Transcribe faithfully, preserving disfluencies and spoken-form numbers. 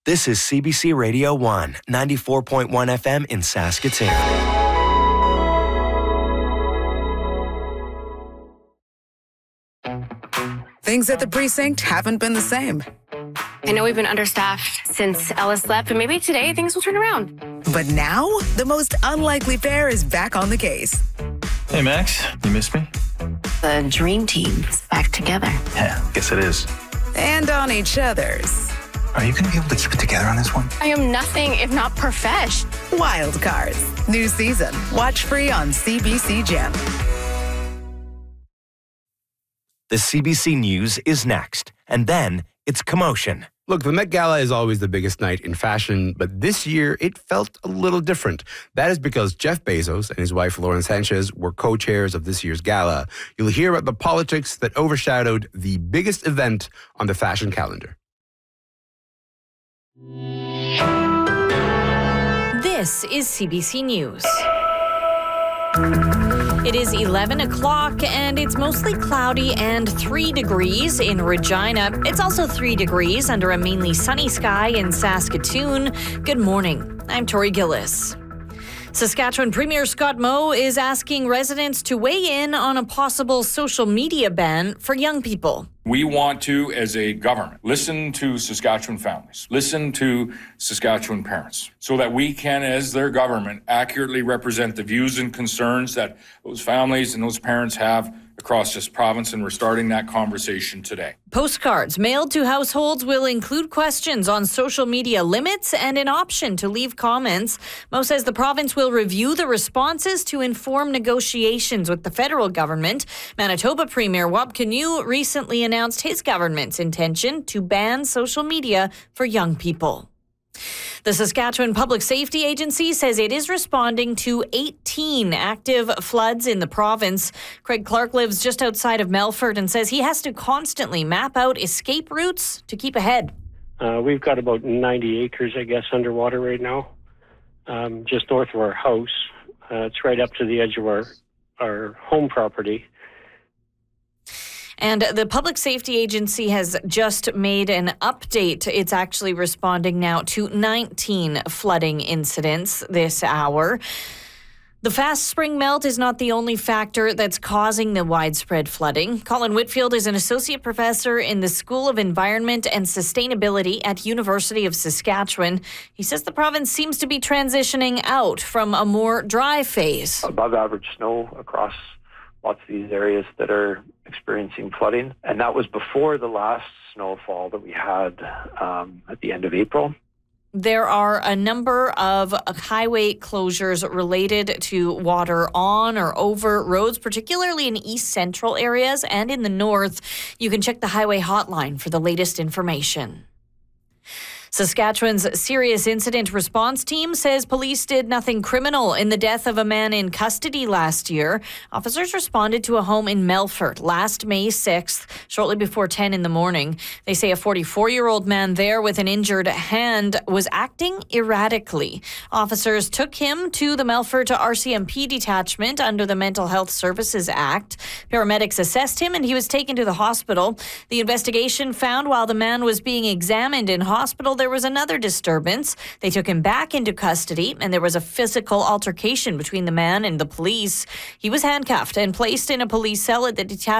This is C B C Radio one, ninety-four point one F M in Saskatoon. Things at the precinct haven't been the same. I know we've been understaffed since Ellis left, but maybe today things will turn around. But now, the most unlikely pair is back on the case. Hey, Max, you miss me? The dream team's back together. Yeah, guess it is. And on each other's. Are you going to be able to keep it together on this one? I am nothing if not profesh. Wild Cards. New season. Watch free on C B C Gem. The C B C News is next, and then it's commotion. Look, the Met Gala is always the biggest night in fashion, but this year it felt a little different. That is because Jeff Bezos and his wife Lauren Sanchez were co-chairs of this year's gala. You'll hear about the politics that overshadowed the biggest event on the fashion calendar. This is C B C News. It is eleven o'clock and it's mostly cloudy and three degrees in Regina. It's also three degrees under a mainly sunny sky in Saskatoon. Good morning. I'm Tori Gillis. Saskatchewan Premier Scott Moe is asking residents to weigh in on a possible social media ban for young people. We want to, as a government, listen to Saskatchewan families, listen to Saskatchewan parents, so that we can, as their government, accurately represent the views and concerns that those families and those parents have across this province, and we're starting that conversation today. Postcards mailed to households will include questions on social media limits and an option to leave comments. Moe says the province will review the responses to inform negotiations with the federal government. Manitoba Premier Wab Kinew recently announced his government's intention to ban social media for young people. The Saskatchewan Public Safety Agency says it is responding to eighteen active floods in the province. Craig Clark lives just outside of Melfort and says he has to constantly map out escape routes to keep ahead. Uh, we've got about ninety acres, I guess, underwater right now, um, just north of our house. Uh, it's right up to the edge of our, our home property. And the Public Safety Agency has just made an update. It's actually responding now to nineteen flooding incidents this hour. The fast spring melt is not the only factor that's causing the widespread flooding. Colin Whitfield is an associate professor in the School of Environment and Sustainability at University of Saskatchewan. He says the province seems to be transitioning out from a more dry phase. Above average snow across lots of these areas that are experiencing flooding. And that was before the last snowfall that we had um, at the end of April. There are a number of highway closures related to water on or over roads, particularly in east central areas and in the north. You can check the highway hotline for the latest information. Saskatchewan's Serious Incident Response Team says police did nothing criminal in the death of a man in custody last year. Officers responded to a home in Melfort last May sixth, shortly before ten in the morning. They say a forty-four-year-old man there with an injured hand was acting erratically. Officers took him to the Melfort R C M P detachment under the Mental Health Services Act. Paramedics assessed him and he was taken to the hospital. The investigation found while the man was being examined in hospital, there was another disturbance. They took him back into custody, and there was a physical altercation between the man and the police. He was handcuffed and placed in a police cell at the detachment.